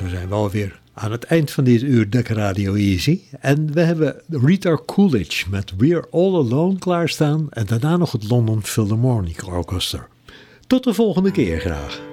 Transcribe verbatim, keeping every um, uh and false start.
Zo zijn we alweer aan het eind van dit uur Dek Radio Easy. En we hebben Rita Coolidge met We're All Alone klaarstaan. En daarna nog het London Philharmonic Orchestra. Tot de volgende keer graag.